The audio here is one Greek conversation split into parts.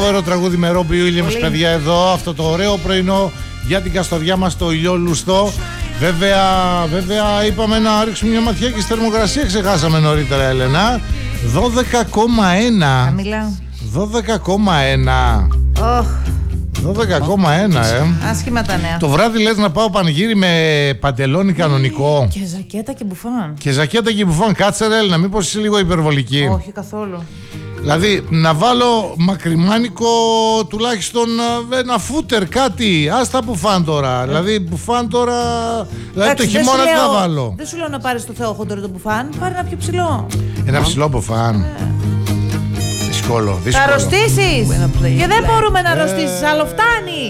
ωραίο τραγούδι με Ρόμπι Βίλιαμς, παιδιά, εδώ. Αυτό το ωραίο πρωινό για την Καστοριά μας, το ηλιόλουστο. Βέβαια είπαμε να ρίξουμε μια ματιά και στη θερμοκρασία. Ξεχάσαμε νωρίτερα, Έλενα. 12,1. Χαμηλά. 12,1. 12,1, Άσχημα τα νέα. Το βράδυ λες να πάω πανηγύρι με παντελόνι κανονικό. Και ζακέτα και μπουφάν. Και ζακέτα και μπουφάν. Κάτσε ρε Έλληνα, μήπως είσαι λίγο υπερβολική? Όχι καθόλου. Δηλαδή να βάλω μακριμάνικο, τουλάχιστον ένα φούτερ, κάτι. Άστα μπουφάν τώρα. Δηλαδή μπουφάν τώρα. Δηλαδή το χειμώνα τι θα βάλω? Δεν σου λέω να πάρεις το Θεόχοντρο το μπουφάν. Πάρε ένα πιο ψηλό. Ένα ψηλό μπουφάν. Δύσκολο. Θα αρρωστήσεις. Και δεν μπορούμε να αρρωστήσεις, άλλο φτάνει.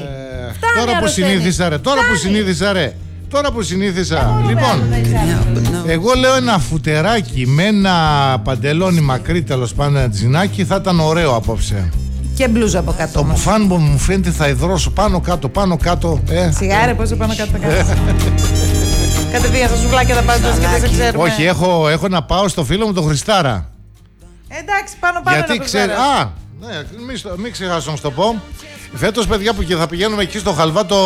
Τώρα που συνήθισα. Λοιπόν, εγώ λέω ένα φουτεράκι με ένα παντελόνι μακρύ, τέλος πάντων, ένα τζινάκι, θα ήταν ωραίο απόψε. Και μπλούζα από κάτω. Το μπουφάν μου φαίνεται θα υδρώσω πάνω κάτω. Σιγάρε, πόσο πάνω κάτω θα κάνεις. Κατευθείαν στα σουβλάκια θα πας και δεν σε ξέρουμε. Όχι, έχω να πάω στο φίλο μου τον Χριστάρα. Εντάξει, πάνω γιατί ξέρει. Μην ξεχάσω να σου το πω. Φέτος, παιδιά, που και θα πηγαίνουμε εκεί στο Χαλβάτο.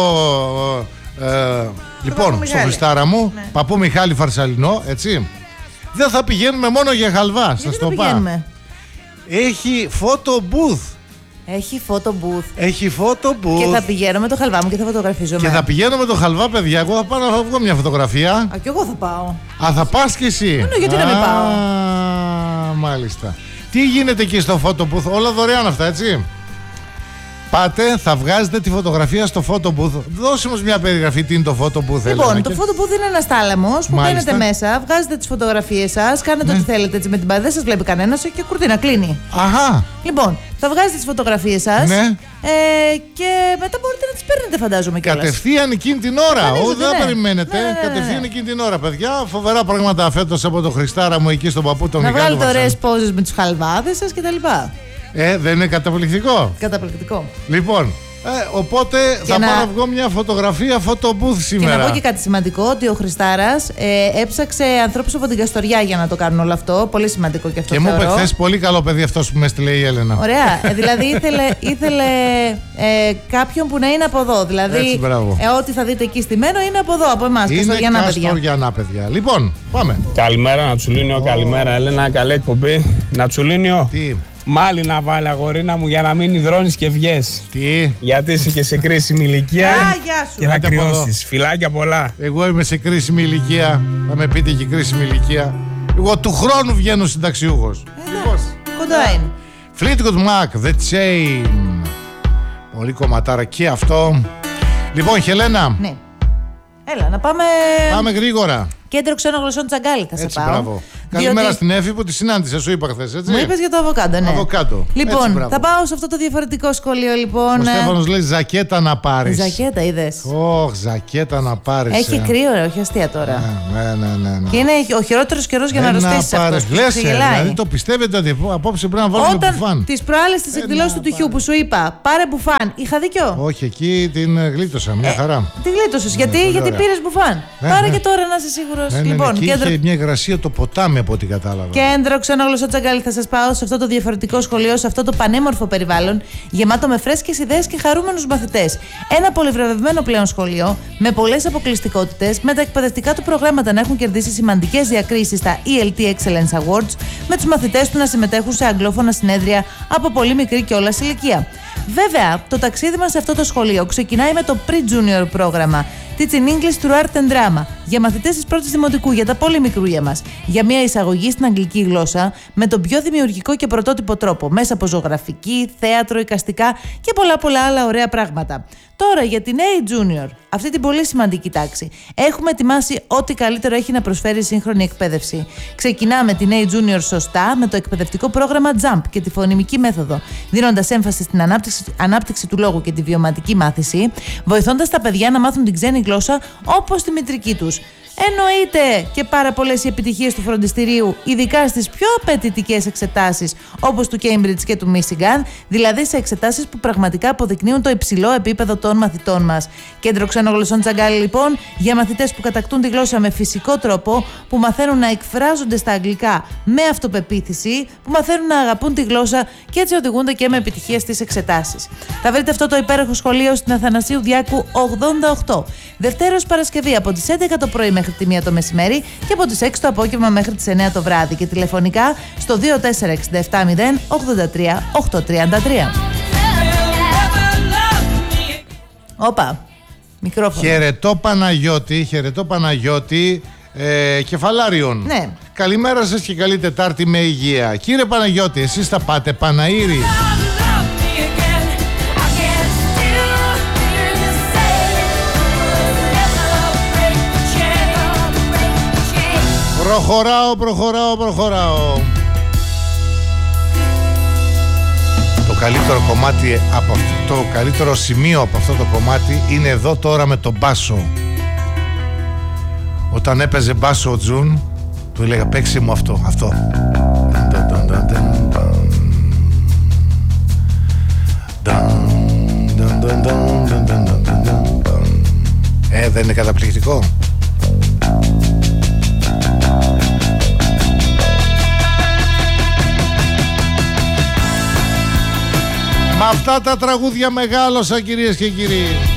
Λοιπόν, στο Χριστάρα μου, ναι. Παππού Μιχάλη Φαρσαλινό, έτσι. Δεν θα πηγαίνουμε μόνο για χαλβά, σας το πάω. Έχει photo booth. Έχει photo booth. Και θα πηγαίνω με το χαλβά μου και θα φωτογραφίζομαι. Και θα πηγαίνω με το χαλβά, παιδιά. Εγώ θα πάω να βγω μια φωτογραφία. Α, και εγώ θα πάω. Α, θα πας κι εσύ? Γιατί να μην πάω? Μάλιστα. Τι γίνεται εκεί στο photo booth? Όλα δωρεάν αυτά, έτσι. Πάτε, θα βγάζετε τη φωτογραφία στο photo booth. Δώσε μας μια περιγραφή, τι είναι το photo booth. Λοιπόν, το photo booth είναι ένας τάλαμος που μπαίνετε μέσα, βγάζετε τις φωτογραφίες σας, κάνετε ό,τι θέλετε έτσι με την μπαδιά, δεν σας βλέπει κανένας και κουρτίνα κλείνει. Αχα. Λοιπόν, θα βγάζετε τις φωτογραφίες σας, ναι. Και μετά μπορείτε να τις παίρνετε, φαντάζομαι κιόλας. Κατευθείαν εκείνη την ώρα. Όχι, δεν περιμένετε. Κατευθείαν εκείνη την ώρα, παιδιά. Φοβερά πράγματα φέτος από το Χριστάρα μου εκεί στον παππού τον Μιχάλη. Να βγάλετε ωραίες πόζες με τους χαλβάδες σας κτλ. Δεν είναι καταπληκτικό? Καταπληκτικό. Λοιπόν, οπότε θα πάω να βγω μια φωτογραφία photo booth σήμερα. Και να πω και κάτι σημαντικό, ότι ο Χριστάρας έψαξε ανθρώπους από την Καστοριά για να το κάνουν όλο αυτό. Πολύ σημαντικό και αυτό. Και μου είπε χθες, πολύ καλό παιδί αυτός που με έστειλε η Έλενα. Ωραία. Δηλαδή ήθελε κάποιον που να είναι από εδώ. Δηλαδή ό,τι θα δείτε εκεί στημένο είναι από εδώ, από εμάς. Είναι Καστοριανά, παιδιά. Λοιπόν, πάμε. Καλημέρα Νατσουλίνιο, καλημέρα Έλενα, καλή εκπομπή. Νατσουλίνιο. Τι? Μάλι να βάλει, αγορίνα μου, για να μην υδρώνεις και βγες. Τι? Γιατί είσαι και σε κρίσιμη ηλικία. Γεια σου. Και να κρυώσεις. Φιλάκια πολλά. Εγώ είμαι σε κρίσιμη ηλικία. Θα με πείτε και κρίσιμη ηλικία. Εγώ του χρόνου βγαίνω συνταξιούχος. Κοντά είναι. Fleetwood Mac, The Chain. Πολύ κομματάρα και αυτό. Λοιπόν, Χελένα. Ναι. Έλα, να πάμε. Πάμε γρήγορα. Κέντρο Ξένων Γλωσσών Τσαγκάλι θα σε πάω. Μπράβο. Καλημέρα στην Εύη που τη συνάντησα, σου είπα χθες, έτσι. Μου είπες για το αβοκάντο, ναι. Αβοκάντο. Λοιπόν, έτσι, θα πάω σε αυτό το διαφορετικό σχολείο, λοιπόν. Ο Στέφανος λέει ζακέτα να πάρεις. Ζακέτα, είδες. Ζακέτα να πάρεις. Έχει κρύο, ρε, όχι αστεία τώρα. Ναι. Και είναι ο χειρότερος καιρός για να αρρωστήσεις αυτός. Λες, δηλαδή το πιστεύετε ότι απόψε πρέπει να βάλουμε μπουφάν? Όταν τις προάλλες της εκδηλώσεις του Τουχιού που σου είπα, πάρε μπουφάν, είχα δίκιο? Όχι, εκεί την γλίτωσα, μια χαρά. Τη γλίτωσες, γιατί πήρες μπουφάν. Πάρε και τώρα να είσαι σίγουρος. Λοιπόν, είχε μια υγρασία το ποτάμι από ό,τι κατάλαβα. Κέντρο Ξένων Γλωσσών Τσαγκάλι θα σας πάω σε αυτό το διαφορετικό σχολείο, σε αυτό το πανέμορφο περιβάλλον, γεμάτο με φρέσκες ιδέες και χαρούμενους μαθητές. Ένα πολυβραβευμένο πλέον σχολείο, με πολλές αποκλειστικότητες, με τα εκπαιδευτικά του προγράμματα να έχουν κερδίσει σημαντικές διακρίσεις στα ELT Excellence Awards, με τους μαθητές του να συμμετέχουν σε αγγλόφωνα συνέδρια από πολύ μικρή κιόλας ηλικία. Βέβαια, το ταξίδι μας σε αυτό το σχολείο ξεκινάει με το Pre-Junior πρόγραμμα Teaching English through Art and Drama για μαθητές της πρώτης δημοτικού, για τα πολύ μικρούια μας. Για μια εισαγωγή στην αγγλική γλώσσα με τον πιο δημιουργικό και πρωτότυπο τρόπο, μέσα από ζωγραφική, θέατρο, εικαστικά και πολλά άλλα ωραία πράγματα. Τώρα για την A-Junior, αυτή την πολύ σημαντική τάξη, έχουμε ετοιμάσει ό,τι καλύτερο έχει να προσφέρει η σύγχρονη εκπαίδευση. Ξεκινάμε την A-Junior σωστά με το εκπαιδευτικό πρόγραμμα JUMP και τη φωνημική μέθοδο, δίνοντας έμφαση στην ανάπτυξη του λόγου και τη βιωματική μάθηση, βοηθώντας τα παιδιά να μάθουν την ξένη γλώσσα όπως τη μητρική τους. Εννοείται και πάρα πολλές οι επιτυχίες του φροντιστηρίου, ειδικά στις πιο απαιτητικές εξετάσεις όπως του Cambridge και του Michigan, δηλαδή σε εξετάσεις που πραγματικά αποδεικνύουν το υψηλό επίπεδο των μαθητών μας. Κέντρο Ξένων Γλωσσών Τζαγκάλι, λοιπόν, για μαθητές που κατακτούν τη γλώσσα με φυσικό τρόπο, που μαθαίνουν να εκφράζονται στα αγγλικά με αυτοπεποίθηση, που μαθαίνουν να αγαπούν τη γλώσσα και έτσι οδηγούνται και με επιτυχία στις εξετάσεις. Θα βρείτε αυτό το υπέροχο σχολείο στην Αθανασίου Διάκου 88. Δευτέρα Παρασκευή από τις 11 το πρωί μέχρι τη 1 το μεσημέρι και από τις 6 το απόγευμα μέχρι τις 9 το βράδυ και τηλεφωνικά στο 24670 83 833. Όπα, μικρόφωνο. Χαιρετώ Παναγιώτη, Κεφαλάριον. Ναι. Καλημέρα σας και καλή Τετάρτη με υγεία. Κύριε Παναγιώτη, εσείς θα πάτε Παναήρη? Προχωράω. Το καλύτερο κομμάτι από αυτό, το καλύτερο σημείο από αυτό το κομμάτι είναι εδώ τώρα με τον μπάσο. Όταν έπαιζε μπάσο ο Τζουν, του έλεγα παίξε μου αυτό. Δεν είναι καταπληκτικό? Με αυτά τα τραγούδια μεγάλωσα, κυρίες και κύριοι.